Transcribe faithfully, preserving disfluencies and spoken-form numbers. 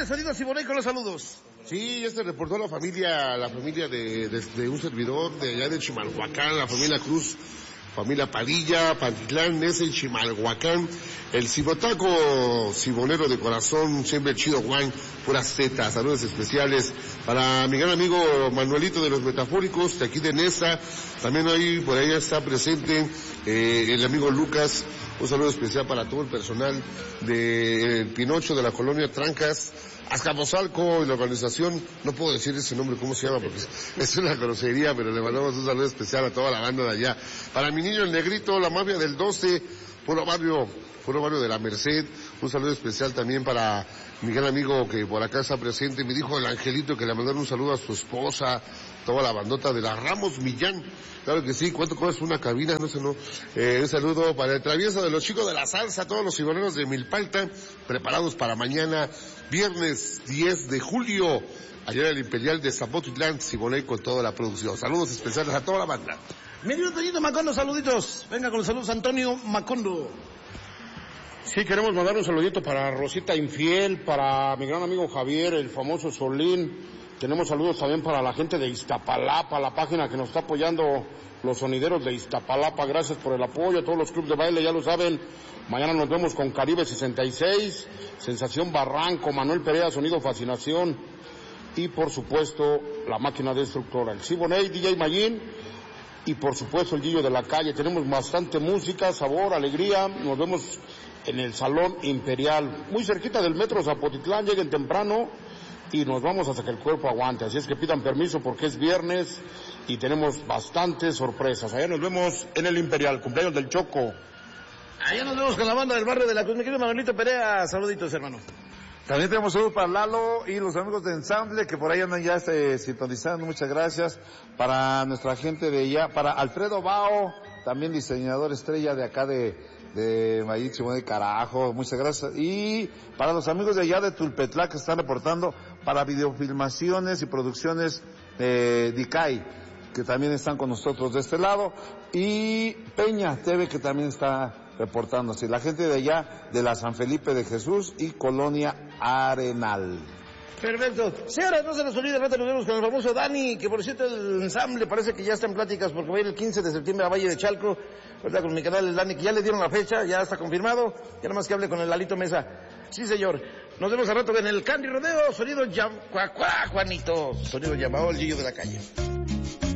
González, sonido Siboney con los saludos. Sí, este reportó la familia, la familia de, de, de un servidor de allá de Chimalhuacán, la familia Cruz, familia Padilla, Pantitlán, Nesa y Chimalhuacán, el cibotaco cibonero de corazón, siempre chido Juan, puras zetas, saludos especiales para mi gran amigo Manuelito de los Metafóricos, de aquí de Nesa, también ahí, por ahí está presente, eh, el amigo Lucas, un saludo especial para todo el personal de eh, Pinocho de la colonia Trancas, Azcapotzalco y la organización, no puedo decir ese nombre, ¿cómo se llama? Porque es una grosería, pero le mandamos un saludo especial a toda la banda de allá. Para mi niño el Negrito, la mafia del doce, puro barrio, puro barrio de la Merced, un saludo especial también para mi gran amigo que por acá está presente, me dijo el Angelito que le mandaron un saludo a su esposa, toda la bandota de la Ramos Millán, claro que sí, ¿cuánto cuesta una cabina? No sé, no, eh, un saludo para el travieso de los chicos de la salsa, todos los ciboneros de Milpalta, preparados para mañana, viernes diez de julio, allá en el Imperial de Zapotitlán, Siboney con toda la producción. Saludos especiales a toda la banda. Mi querido Toñito Macondo, saluditos. Venga con los saludos, Antonio Macondo. Sí, queremos mandar un saludito para Rosita Infiel, para mi gran amigo Javier, el famoso Solín. Tenemos saludos también para la gente de Iztapalapa, la página que nos está apoyando, los sonideros de Iztapalapa. Gracias por el apoyo, a todos los clubes de baile, ya lo saben. Mañana nos vemos con Caribe sesenta y seis, Sensación Barranco, Manuel Perea, Sonido Fascinación. Y por supuesto, la máquina destructora, el Siboney, D J Mayín. Y por supuesto, el Gillo de la Calle. Tenemos bastante música, sabor, alegría. Nos vemos en el Salón Imperial, muy cerquita del Metro Zapotitlán. Lleguen temprano y nos vamos hasta que el cuerpo aguante. Así es que pidan permiso porque es viernes y tenemos bastantes sorpresas. Allá nos vemos en el Imperial, cumpleaños del Choco. Allá nos vemos con la banda del barrio de la Cruz. Mi querido Manuelito Perea, saluditos, hermano. También tenemos saludos para Lalo y los amigos de Ensamble que por ahí andan ya este, sintonizando. Muchas gracias para nuestra gente de allá, para Alfredo Bao, también diseñador estrella de acá de, de Mayichi, de carajo. Muchas gracias. Y para los amigos de allá de Tulpetlán que están reportando para videofilmaciones y producciones de Dicay, que también están con nosotros de este lado. Y Peña T V que también está reportándose, la gente de allá de la San Felipe de Jesús y Colonia Arenal. Perfecto. Señoras, no se nos olvide, rato nos vemos con el famoso Dani, que por cierto el ensamble parece que ya está en pláticas porque va a ir el quince de septiembre a Valle de Chalco, ¿verdad? Con mi canal el Dani, que ya le dieron la fecha, ya está confirmado, ya nada más que hable con el Lalito Mesa. Sí, señor. Nos vemos al rato en el Candy Rodeo, sonido Yam... Cuá, cuá, Juanito, sonido llamado el Gillo de la Calle.